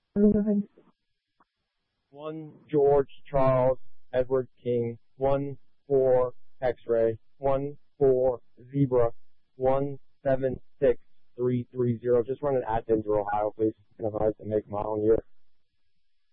Go ahead. 1 George Charles Edward King, 1 4 X-ray, 1 4 Zebra, 176330. Just run an Athens or Ohio, please. And if I have to make model and year.